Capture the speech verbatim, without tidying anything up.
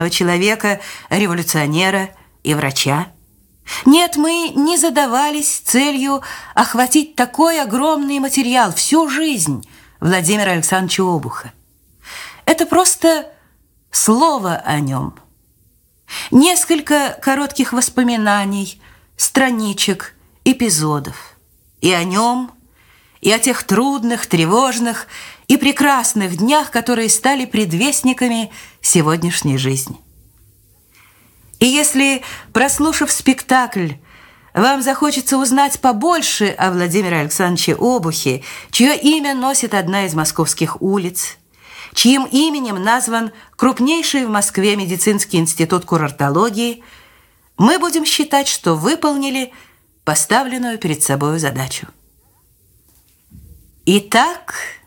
человека, революционера и врача. Нет, мы не задавались целью охватить такой огромный материал, всю жизнь Владимира Александровича Обуха. Это просто слово о нем. Несколько коротких воспоминаний, страничек, эпизодов. И о нем, и о тех трудных, тревожных и прекрасных днях, которые стали предвестниками сегодняшней жизни. И если, прослушав спектакль, вам захочется узнать побольше о Владимире Александровиче Обухе, чье имя носит одна из московских улиц, чьим именем назван крупнейший в Москве медицинский институт курортологии, мы будем считать, что выполнили поставленную перед собой задачу. Итак,